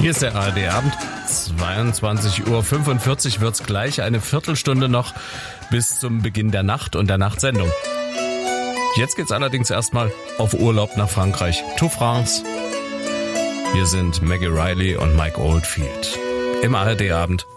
Hier ist der ARD-Abend. 22:45 Uhr wird's gleich. Eine Viertelstunde noch bis zum Beginn der Nacht und der Nachtsendung. Jetzt geht's allerdings erstmal auf Urlaub nach Frankreich. To France. Hier sind Maggie Riley und Mike Oldfield. Im ARD-Abend